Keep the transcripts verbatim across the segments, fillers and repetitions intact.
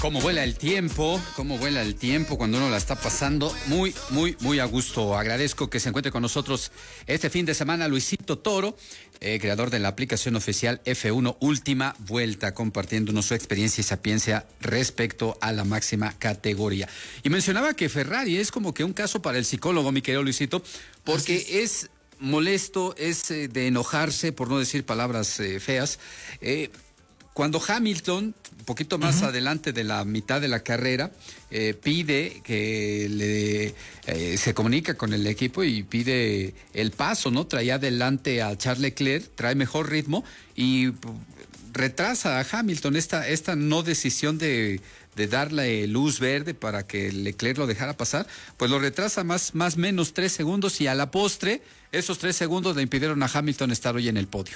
Cómo vuela el tiempo, cómo vuela el tiempo cuando uno la está pasando muy, muy, muy a gusto. Agradezco que se encuentre con nosotros este fin de semana Luisito Toro, eh, creador de la aplicación oficial F uno Última Vuelta, compartiéndonos su experiencia y sapiencia respecto a la máxima categoría. Y mencionaba que Ferrari es como que un caso para el psicólogo, mi querido Luisito, porque es. es molesto, es eh, de enojarse, por no decir palabras eh, feas. Eh, Cuando Hamilton, un poquito más uh-huh. adelante de la mitad de la carrera, eh, pide que le eh, se comunica con el equipo y pide el paso, ¿no? Traía adelante a Charles Leclerc, trae mejor ritmo y retrasa a Hamilton esta, esta no decisión de, de darle luz verde para que Leclerc lo dejara pasar, pues lo retrasa más más menos tres segundos y a la postre esos tres segundos le impidieron a Hamilton estar hoy en el podio.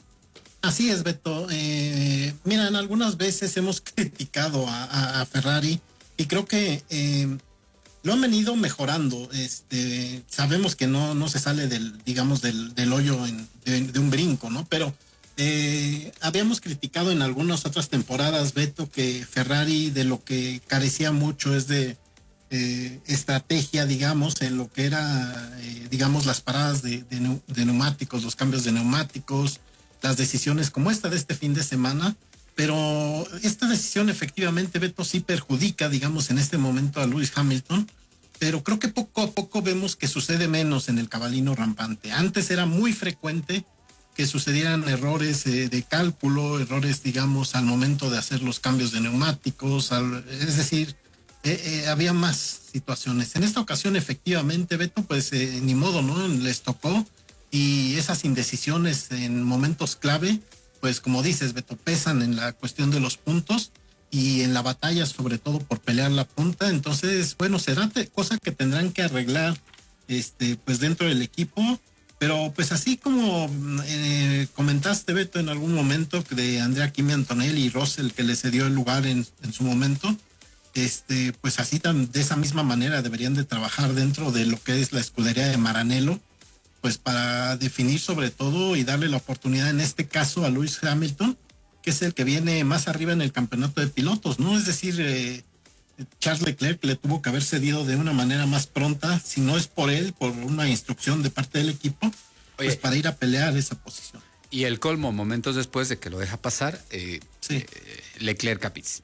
Así es, Beto. Eh, miran, algunas veces hemos criticado a, a, a Ferrari y creo que eh, lo han venido mejorando. Este, sabemos que no, no se sale del, digamos, del, del hoyo en, de, de un brinco, ¿no? Pero eh, habíamos criticado en algunas otras temporadas, Beto, que Ferrari de lo que carecía mucho es de eh, estrategia, digamos, en lo que era, eh, digamos, las paradas de, de, de neumáticos, los cambios de neumáticos, las decisiones como esta de este fin de semana, pero esta decisión efectivamente, Beto, sí perjudica, digamos, en este momento a Lewis Hamilton, pero creo que poco a poco vemos que sucede menos en el cabalino rampante. Antes era muy frecuente que sucedieran errores eh, de cálculo, errores, digamos, al momento de hacer los cambios de neumáticos, al, es decir, eh, eh, había más situaciones. En esta ocasión, efectivamente, Beto, pues eh, ni modo, ¿no? Les tocó. Y esas indecisiones en momentos clave, pues como dices, Beto, pesan en la cuestión de los puntos y en la batalla, sobre todo por pelear la punta. Entonces, bueno, será te, cosa que tendrán que arreglar este, pues dentro del equipo. Pero pues así como eh, comentaste, Beto, en algún momento de Andrea Kimi Antonelli y Russell, que le cedió el lugar en, en su momento, este, pues así tan, de esa misma manera deberían de trabajar dentro de lo que es la escudería de Maranello, pues para definir sobre todo y darle la oportunidad en este caso a Lewis Hamilton, que es el que viene más arriba en el campeonato de pilotos, ¿no? Es decir, eh, Charles Leclerc le tuvo que haber cedido de una manera más pronta, si no es por él, por una instrucción de parte del equipo, Oye, pues para ir a pelear esa posición. Y el colmo, momentos después de que lo deja pasar, eh, sí. eh, Leclerc Capiz.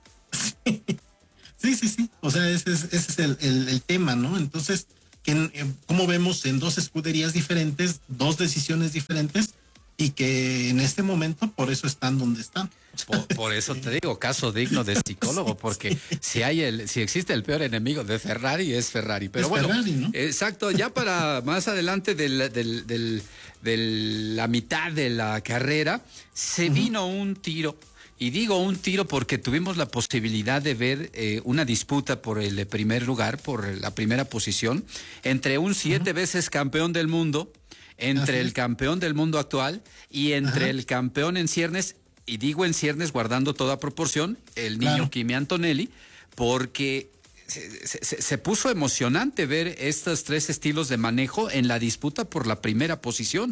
Sí, sí, sí, o sea, ese es, ese es el, el, el tema, ¿no? Entonces, que, como vemos en dos escuderías diferentes, dos decisiones diferentes, y que en este momento por eso están donde están. Por, por eso te digo, caso digno de psicólogo, porque sí. si hay el, si existe el peor enemigo de Ferrari, es Ferrari. Pero es bueno, Ferrari, ¿no? Exacto, ya para más adelante del, del, del, de la mitad de la carrera, se uh-huh. vino un tiro. Y digo un tiro porque tuvimos la posibilidad de ver eh, una disputa por el primer lugar, por la primera posición, entre un siete uh-huh. veces campeón del mundo, entre el campeón del mundo actual y entre uh-huh. el campeón en ciernes, y digo en ciernes guardando toda proporción, el niño claro. Kimi Antonelli, porque se, se, se puso emocionante ver estos tres estilos de manejo en la disputa por la primera posición.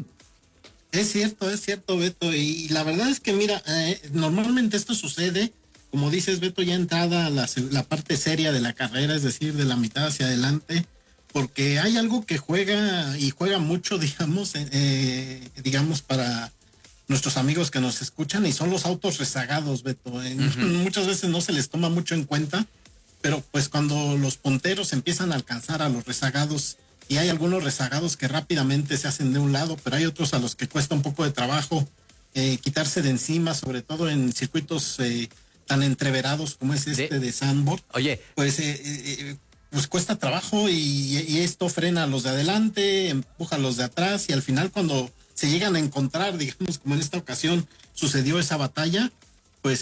Es cierto, es cierto, Beto, y la verdad es que mira, eh, normalmente esto sucede, como dices, Beto, ya entrada la, la parte seria de la carrera, es decir, de la mitad hacia adelante, porque hay algo que juega y juega mucho, digamos, eh, digamos, para nuestros amigos que nos escuchan, y son los autos rezagados, Beto. Eh, uh-huh. Muchas veces no se les toma mucho en cuenta, pero pues cuando los punteros empiezan a alcanzar a los rezagados, y hay algunos rezagados que rápidamente se hacen de un lado, pero hay otros a los que cuesta un poco de trabajo eh, quitarse de encima, sobre todo en circuitos eh, tan entreverados como es este de, de Zandvoort. Oye, pues, eh, eh, pues cuesta trabajo y, y esto frena a los de adelante, empuja a los de atrás, y al final cuando se llegan a encontrar, digamos, como en esta ocasión sucedió esa batalla, pues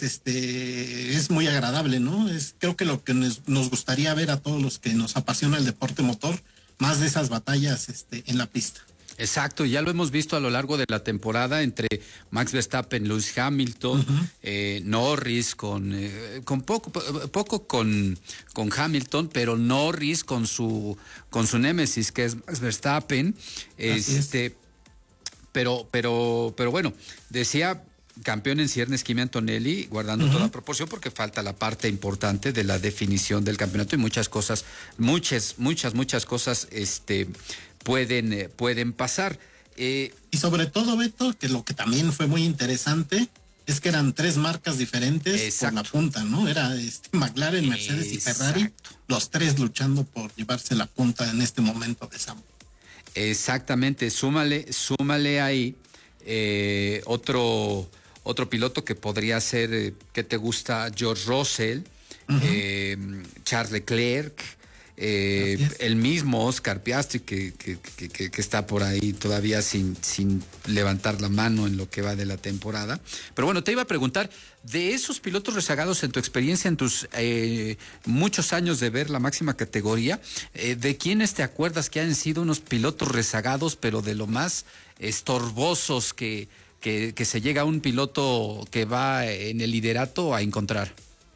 este es muy agradable, ¿no? Es creo que lo que nos, nos gustaría ver a todos los que nos apasiona el deporte motor, más de esas batallas este, en la pista. Exacto, ya lo hemos visto a lo largo de la temporada entre Max Verstappen, Lewis Hamilton, uh-huh. eh, Norris con eh, con poco poco con con Hamilton, pero Norris con su con su némesis que es Max Verstappen, este, es. pero pero pero bueno, decía campeón en ciernes Kimi Antonelli, guardando uh-huh. toda proporción, porque falta la parte importante de la definición del campeonato y muchas cosas, muchas, muchas, muchas cosas este, pueden, eh, pueden pasar. Eh, y sobre todo, Beto, que lo que también fue muy interesante es que eran tres marcas diferentes exacto. por la punta, ¿no? Era este, McLaren, Mercedes exacto. y Ferrari, los tres luchando por llevarse la punta en este momento de Sam. Exactamente, súmale, súmale ahí eh, otro, otro piloto que podría ser, eh, ¿qué te gusta? George Russell, uh-huh. eh, Charles Leclerc, eh, el mismo Oscar Piastri que, que, que, que, que está por ahí todavía sin, sin levantar la mano en lo que va de la temporada. Pero bueno, te iba a preguntar, de esos pilotos rezagados en tu experiencia, en tus eh, muchos años de ver la máxima categoría, eh, ¿de quiénes te acuerdas que han sido unos pilotos rezagados, pero de lo más estorbosos que, que, que se llega a un piloto que va en el liderato a encontrar?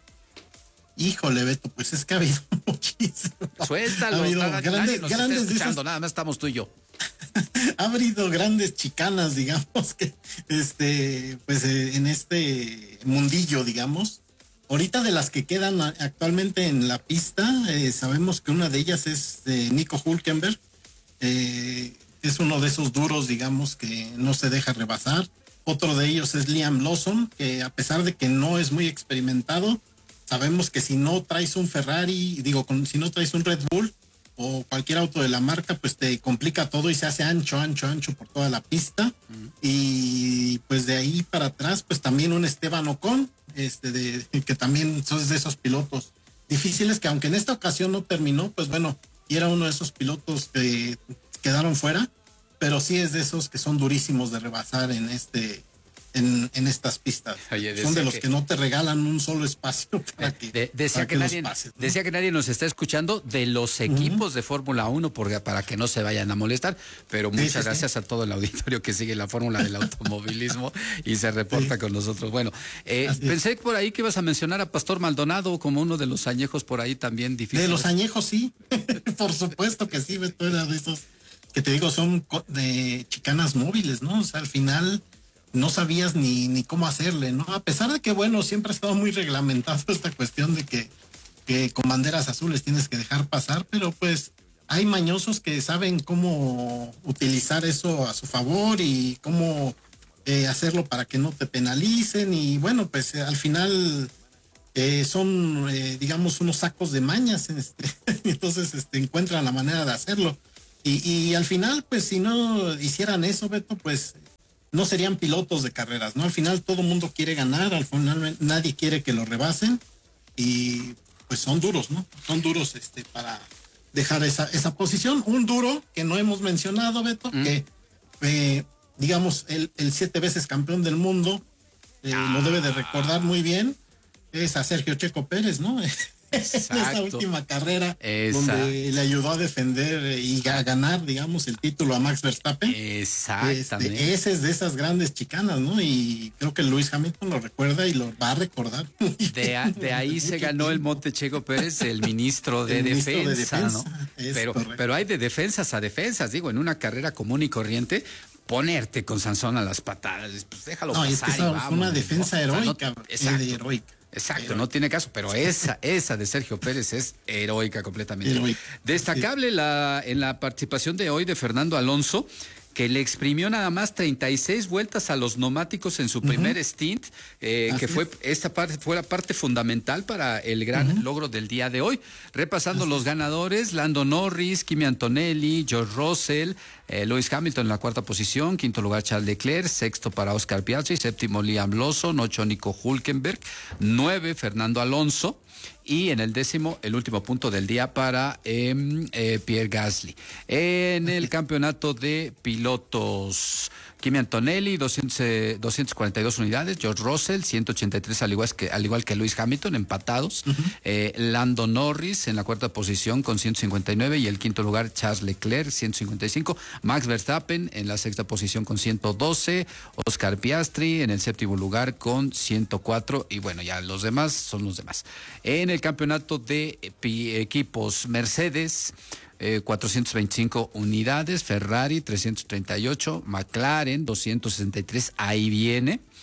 Híjole, Beto, pues es que ha habido muchísimo. Suéltalo, ha habido nada, grandes, nadie nos grandes está escuchando, esas... nada más estamos tú y yo. Ha habido grandes chicanas, digamos, que este, pues eh, en este mundillo, digamos. Ahorita de las que quedan actualmente en la pista, eh, sabemos que una de ellas es eh, Nico Hülkenberg. Eh, es uno de esos duros, digamos, que no se deja rebasar. Otro de ellos es Liam Lawson, que a pesar de que no es muy experimentado, sabemos que si no traes un Ferrari, digo, con, si no traes un Red Bull o cualquier auto de la marca, pues te complica todo y se hace ancho, ancho, ancho por toda la pista. Uh-huh. Y pues de ahí para atrás, pues también un Esteban Ocon, este de, que también son de esos pilotos difíciles que aunque en esta ocasión no terminó, pues bueno, y era uno de esos pilotos que quedaron fuera, pero sí es de esos que son durísimos de rebasar en este... En, en estas pistas. Oye, son de los que, que no te regalan un solo espacio para que, de, decía para que, que nadie, los pases, ¿no? Decía que nadie nos está escuchando de los equipos uh-huh. de Fórmula uno porque, para que no se vayan a molestar, pero muchas sí, sí, gracias sí. a todo el auditorio que sigue la fórmula del automovilismo y se reporta sí. con nosotros. Bueno, eh, pensé por ahí que ibas a mencionar a Pastor Maldonado como uno de los añejos por ahí también difíciles. De los añejos, sí, por supuesto que sí, Beto, era de esos que te digo, son de chicanas móviles, ¿no? O sea, al final... no sabías ni, ni cómo hacerle, ¿no? A pesar de que, bueno, siempre ha estado muy reglamentado esta cuestión de que, que con banderas azules tienes que dejar pasar, pero pues hay mañosos que saben cómo utilizar eso a su favor y cómo eh, hacerlo para que no te penalicen y bueno, pues eh, al final eh, son, eh, digamos, unos sacos de mañas, este, entonces este, encuentran la manera de hacerlo. Y, y al final, pues si no hicieran eso, Beto, pues... no serían pilotos de carreras, ¿no? Al final todo el mundo quiere ganar, al final nadie quiere que lo rebasen y pues son duros, ¿no? Son duros este para dejar esa, esa posición. Un duro que no hemos mencionado, Beto, mm. que eh, digamos el, el siete veces campeón del mundo, eh, ah. lo debe de recordar muy bien, es a Sergio Checo Pérez, ¿no? Esa última carrera Exacto. donde le ayudó a defender y a ganar, digamos, el título a Max Verstappen. Exactamente. Este, ese es de esas grandes chicanas, ¿no? Y creo que Lewis Hamilton lo recuerda y lo va a recordar. De, a, de ahí se ganó tiempo. el Monte Checo Pérez, el ministro de, el defensa, ministro de defensa, ¿no? Pero, pero hay de defensas a defensas, digo, en una carrera común y corriente. Ponerte con Sansón a las patadas, pues déjalo no, pasar. Es que esa y vamos, fue una defensa ¿no? heroica. O sea, no, exacto, eh, heroica. Exacto, pero, no tiene caso, pero esa, esa de Sergio Pérez es heroica completamente. Heroica. Destacable la, en la participación de hoy de Fernando Alonso, que le exprimió nada más treinta y seis vueltas a los neumáticos en su uh-huh. primer stint, eh, que fue esta parte fue la parte fundamental para el gran uh-huh. logro del día de hoy. Repasando Así los es. ganadores: Lando Norris, Kimi Antonelli, George Russell, eh, Lewis Hamilton en la cuarta posición, quinto lugar Charles Leclerc, sexto para Oscar Piastri, séptimo Liam Lawson, ocho Nico Hülkenberg, nueve Fernando Alonso. Y en el décimo, el último punto del día para eh, eh, Pierre Gasly. En el campeonato de pilotos, Kimi Antonelli, doscientos, doscientas cuarenta y dos unidades, George Russell, ciento ochenta y tres, al igual que, al igual que Lewis Hamilton, empatados. Uh-huh. eh, Lando Norris en la cuarta posición con ciento cincuenta y nueve y el quinto lugar Charles Leclerc, ciento cincuenta y cinco. Max Verstappen en la sexta posición con ciento doce, Oscar Piastri en el séptimo lugar con ciento cuatro y bueno, ya los demás son los demás. En el campeonato de equipos, Mercedes, eh, cuatrocientas veinticinco unidades, Ferrari trescientos treinta y ocho, McLaren doscientos sesenta y tres, ahí viene.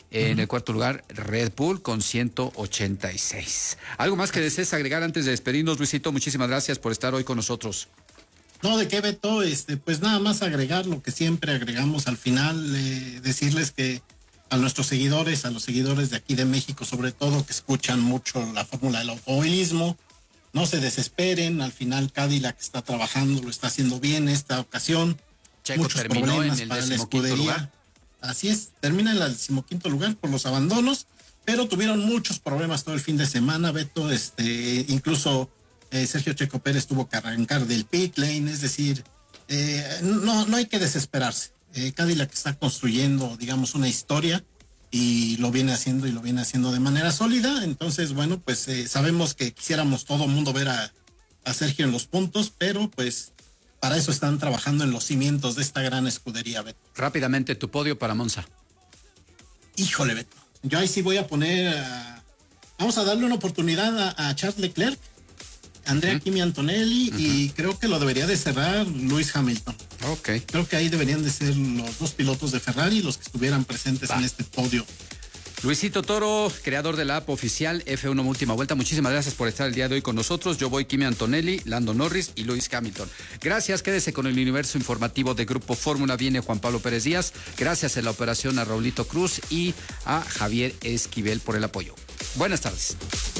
En Uh-huh. el cuarto lugar, Red Bull con ciento ochenta y seis. ¿Algo más que desees agregar antes de despedirnos, Luisito? Muchísimas gracias por estar hoy con nosotros. No, ¿de qué, Beto? Este, pues nada más agregar lo que siempre agregamos al final, eh, decirles que a nuestros seguidores, a los seguidores de aquí de México, sobre todo, que escuchan mucho la fórmula del automovilismo, no se desesperen, al final Cadillac está trabajando, lo está haciendo bien esta ocasión. Checo Muchos terminó problemas en el para la decimoquinto escudería. lugar. Así es, termina en el decimoquinto lugar por los abandonos, pero tuvieron muchos problemas todo el fin de semana, Beto, este, incluso eh, Sergio Checo Pérez tuvo que arrancar del pit lane, es decir, eh, no, no hay que desesperarse. Eh, Cadillac está construyendo, digamos, una historia y lo viene haciendo y lo viene haciendo de manera sólida. Entonces, bueno, pues eh, sabemos que quisiéramos todo el mundo ver a, a Sergio en los puntos, pero pues para eso están trabajando en los cimientos de esta gran escudería, Beto. Rápidamente, tu podio para Monza. Híjole, Beto. Yo ahí sí voy a poner, uh, vamos a darle una oportunidad a, a Charles Leclerc, Andrea uh-huh. Kimi Antonelli, uh-huh. y creo que lo debería de cerrar Lewis Hamilton. Ok. Creo que ahí deberían de ser los dos pilotos de Ferrari los que estuvieran presentes Va. en este podio. Luisito Toro, creador de la app oficial F uno Última Vuelta, muchísimas gracias por estar el día de hoy con nosotros. Yo voy Kimi Antonelli, Lando Norris y Lewis Hamilton. Gracias, quédese con el universo informativo de Grupo Fórmula. Viene Juan Pablo Pérez Díaz. Gracias en la operación a Raulito Cruz y a Javier Esquivel por el apoyo. Buenas tardes.